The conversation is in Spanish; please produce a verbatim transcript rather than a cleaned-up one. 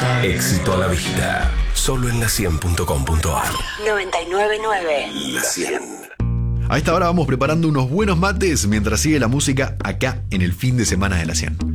Éxito a la vista. Solo en la cien punto com punto ar. noventa y nueve punto nueve. La cien. A esta hora vamos preparando unos buenos mates mientras sigue la música acá en el fin de semana de la cien.